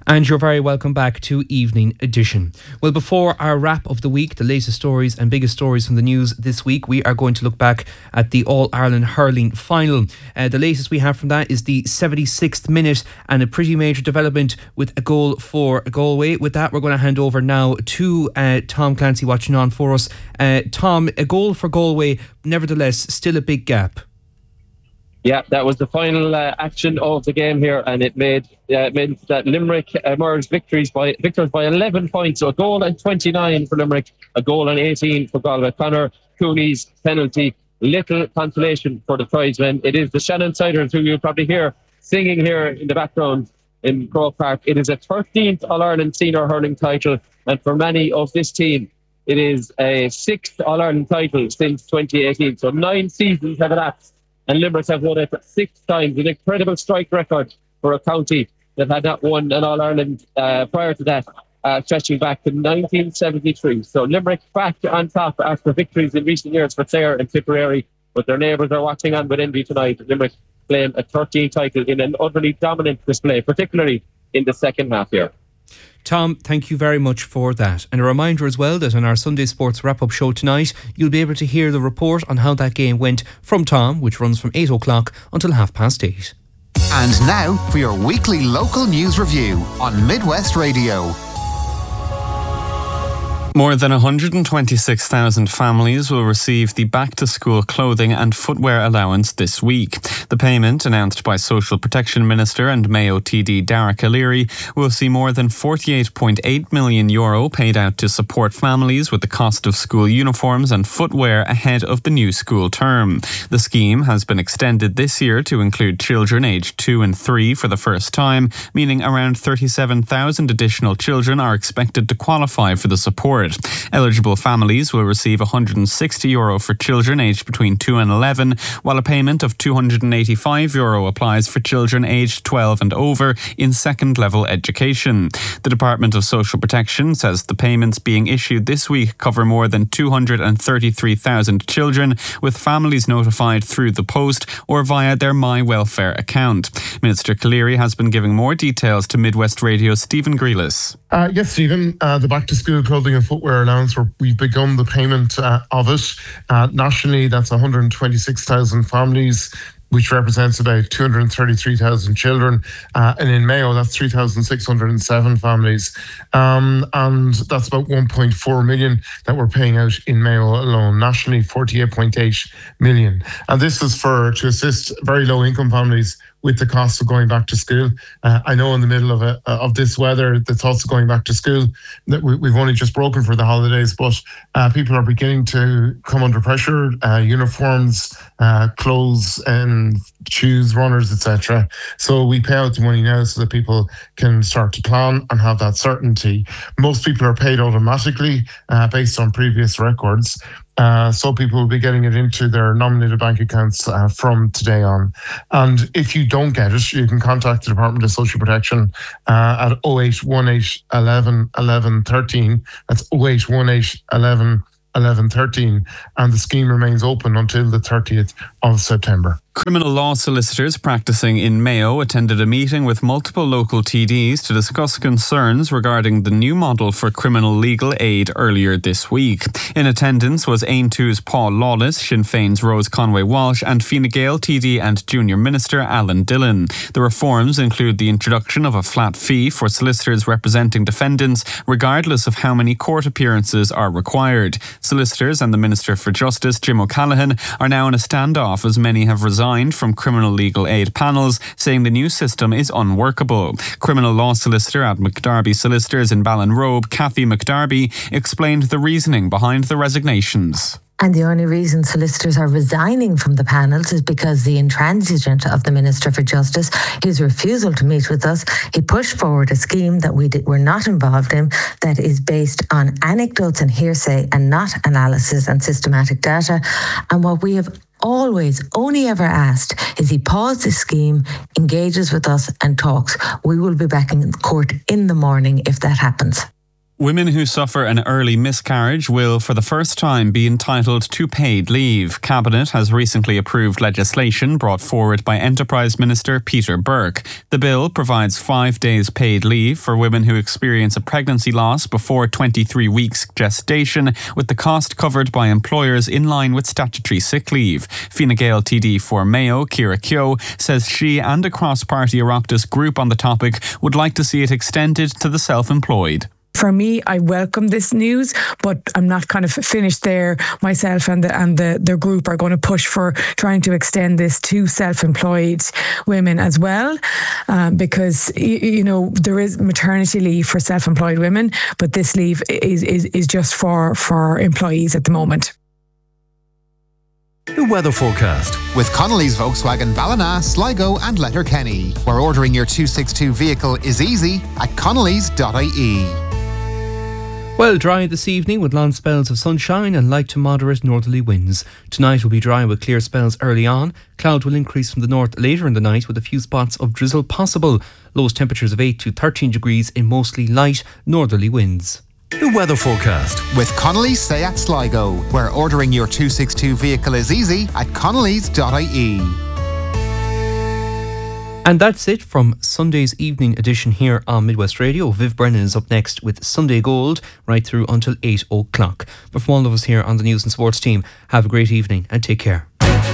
And you're very welcome back to Evening Edition. Well, before our wrap of the week, the latest stories and biggest stories from the news this week, we are going to look back at the All-Ireland Hurling Final. The latest we have from that is the 76th minute and a pretty major development with a goal for Galway. With that, we're going to hand over now to Tom Clancy watching on for us. Tom, a goal for Galway, nevertheless, still a big gap. Yeah, that was the final action of the game here, and it meant that Limerick emerged victors by 11 points. So a goal and 29 for Limerick, a goal and 18 for Galway. Conor Cooney's penalty, little consolation for the prizemen. It is the Shannon Siders, who you'll probably hear singing here in the background in Croke Park. It is a 13th All-Ireland senior hurling title, and for many of this team, it is a 6th All-Ireland title since 2018. So 9 seasons have elapsed, and Limerick have won it 6 times. An incredible strike record for a county that had not won an All-Ireland prior to that, stretching back to 1973. So Limerick back on top after victories in recent years for Clare and Tipperary, but their neighbours are watching on with envy tonight. Limerick claim a 13th title in an utterly dominant display, particularly in the second half here. Tom, thank you very much for that. And a reminder as well that on our Sunday Sports wrap-up show tonight, you'll be able to hear the report on how that game went from Tom, which runs from 8 o'clock until 8:30. And now for your weekly local news review on Midwest Radio. More than 126,000 families will receive the back-to-school clothing and footwear allowance this week. The payment, announced by Social Protection Minister and Mayo TD Darragh O'Leary, will see more than €48.8 million paid out to support families with the cost of school uniforms and footwear ahead of the new school term. The scheme has been extended this year to include children aged 2 and 3 for the first time, meaning around 37,000 additional children are expected to qualify for the support. Eligible families will receive €160 for children aged between 2 and 11, while a payment of €285 applies for children aged 12 and over in second-level education. The Department of Social Protection says the payments being issued this week cover more than 233,000 children, with families notified through the post or via their My Welfare account. Minister O'Leary has been giving more details to Midwest Radio's Stephen Grealis. Yes, Stephen, the back-to-school clothing and footwear allowance, we've begun the payment of it. Nationally, that's 126,000 families, which represents about 233,000 children. And in Mayo, that's 3,607 families. And that's about 1.4 million that we're paying out in Mayo alone. Nationally, 48.8 million. And this is to assist very low-income families with the cost of going back to school. I know in the middle of this weather, the thoughts of going back to school, that we've only just broken for the holidays, but people are beginning to come under pressure. Uniforms, clothes and shoes, runners, etc. So we pay out the money now so that people can start to plan and have that certainty. Most people are paid automatically based on previous records. So people will be getting it into their nominated bank accounts from today on. And if you don't get it, you can contact the Department of Social Protection at 0818 11 11 13. That's 0818 11 11 13. And the scheme remains open until the 30th of September. Criminal law solicitors practicing in Mayo attended a meeting with multiple local TDs to discuss concerns regarding the new model for criminal legal aid earlier this week. In attendance was Aontú's Paul Lawless, Sinn Féin's Rose Conway-Walsh and Fine Gael TD and Junior Minister Alan Dillon. The reforms include the introduction of a flat fee for solicitors representing defendants, regardless of how many court appearances are required. Solicitors and the Minister for Justice, Jim O'Callaghan, are now in a standoff as many have resigned from criminal legal aid panels, saying the new system is unworkable. Criminal law solicitor at McDarby Solicitors in Ballinrobe, Kathy McDarby, explained the reasoning behind the resignations. And the only reason solicitors are resigning from the panels is because the intransigence of the Minister for Justice, his refusal to meet with us, he pushed forward a scheme that were not involved in, that is based on anecdotes and hearsay and not analysis and systematic data. And what we have always only ever asked is he pause the scheme, engages with us and talks. We will be back in court in the morning if that happens. Women who suffer an early miscarriage will, for the first time, be entitled to paid leave. Cabinet has recently approved legislation brought forward by Enterprise Minister Peter Burke. The bill provides 5 days paid leave for women who experience a pregnancy loss before 23 weeks gestation, with the cost covered by employers in line with statutory sick leave. Fine Gael TD for Mayo, Ciara Keogh, says she and a cross-party Oireachtas group on the topic would like to see it extended to the self-employed. For me, I welcome this news, but I'm not kind of finished there. Myself and the group are going to push for trying to extend this to self-employed women as well, because there is maternity leave for self-employed women, but this leave is just for employees at the moment. The weather forecast with Connolly's Volkswagen Ballina, Sligo and Letterkenny, where ordering your 262 vehicle is easy at connolly's.ie. Well, dry this evening with long spells of sunshine and light to moderate northerly winds. Tonight will be dry with clear spells early on. Cloud will increase from the north later in the night with a few spots of drizzle possible. Lowest temperatures of 8 to 13 degrees in mostly light northerly winds. The weather forecast with Connolly's Seat Sligo, where ordering your 262 vehicle is easy at connolly's.ie. And that's it from Sunday's evening edition here on Midwest Radio. Viv Brennan is up next with Sunday Gold right through until 8 o'clock. But from all of us here on the News and Sports team, have a great evening and take care.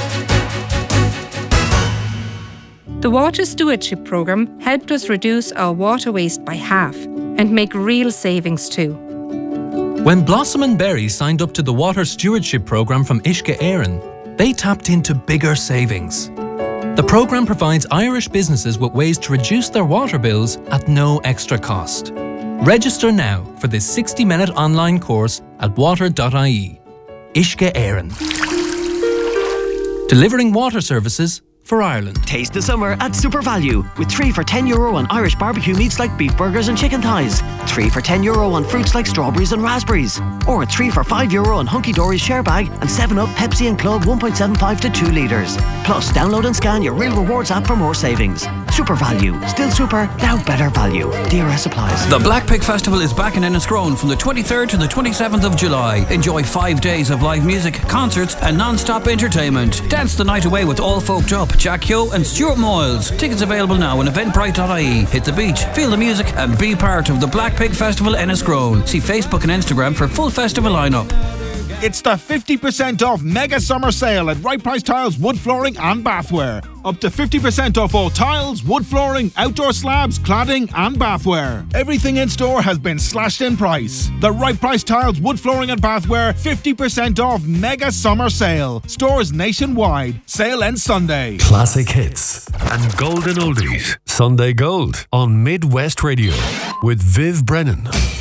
The Water Stewardship Programme helped us reduce our water waste by half and make real savings too. When Blossom and Berry signed up to the Water Stewardship Programme from Uisce Éireann, they tapped into bigger savings. The programme provides Irish businesses with ways to reduce their water bills at no extra cost. Register now for this 60-minute online course at water.ie. Uisce Éireann. Delivering water services for Ireland. Taste the summer at Super Value with 3 for €10 on Irish barbecue meats like beef burgers and chicken thighs, 3 for €10 on fruits like strawberries and raspberries, or 3 for €5 on Hunky Dory's share bag and 7up, Pepsi and Club 1.75 to 2 litres. Plus, download and scan your Real Rewards app for more savings. Super Value. Still super, now better value. DRS applies. The Black Pig Festival is back in Enniscrone from the 23rd to the 27th of July. Enjoy 5 days of live music, concerts and non-stop entertainment. Dance the night away with All Folked Up, Jack Yo and Stuart Moyles. Tickets available now on eventbrite.ie. Hit the beach, feel the music and be part of the Black Pig Festival Enniscrone. See Facebook and Instagram for full festival lineup. It's the 50% off mega summer sale at Right Price Tiles, wood flooring and bathware. Up to 50% off all tiles, wood flooring, outdoor slabs, cladding and bathware. Everything in store has been slashed in price. The Right Price Tiles, wood flooring and bathware 50% off mega summer sale. Stores nationwide. Sale ends Sunday. Classic hits and golden oldies. Sunday Gold on Midwest Radio with Viv Brennan.